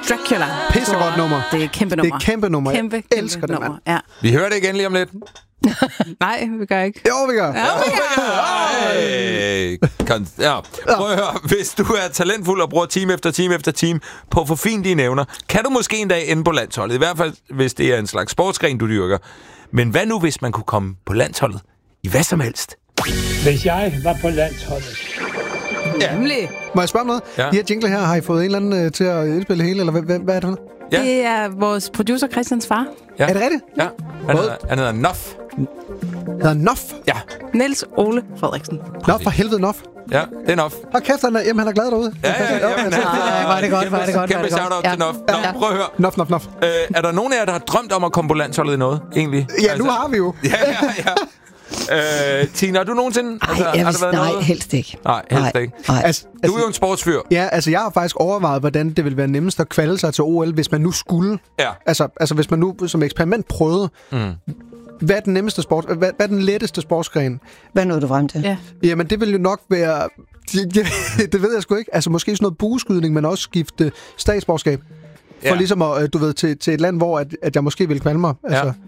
Dracula. Pissegodt nummer. Det er et kæmpe nummer. Det er kæmpe nummer. Kæmpe elsker det, mand. Ja. Vi hører det igen lige om lidt. Nej, vi gør ikke. Jo, vi gør. Ja. Prøv at høre. Hvis du er talentfuld og bruger time efter time efter time på at forfine dine evner, kan du måske en dag ende på landsholdet. I hvert fald, hvis det er en slags sportsgren, du dyrker. Men hvad nu, hvis man kunne komme på landsholdet i hvad som helst? Hvis jeg var på landsholdet. Ja. Nemlig. Må jeg spørge om noget? Ja. De her jingler her, har I fået en eller anden til at indspille hele, eller hvad er det for noget? Ja. Det er vores producer Christians far. Ja. Er det rigtigt? Ja. Han hedder Noff. Hedder Noff? Ja. Niels Ole Frederiksen. Noff, for helvede Noff. Ja, det er Noff. Hold kæft, han er glad derude. Ja. Var det godt. Kæmpe shout-out til Noff. Nå, prøv at høre. Noff. Er der nogen af jer, der har drømt om at komme på landsholdet i noget, egentlig? Ja, nu har vi jo. Ja. Tina, har du nogensinde... Nej, helst ikke. Nej, helst ikke. Altså, Du er jo en sportsfyr. Ja, altså jeg har faktisk overvejet, hvordan det ville være nemmest at kvalde sig til OL, hvis man nu skulle. Ja. Altså hvis man nu som eksperiment prøvede, hvad er den nemmeste sport? Hvad er den letteste sportsgren? Hvad nåede du frem til? Ja. Jamen, det vil jo nok være... Det ved jeg sgu ikke. Altså måske sådan noget bueskydning, men også skifte statsborgerskab. For ligesom at, du ved, til et land, hvor at jeg måske vil kvalme mig. Altså. Ja.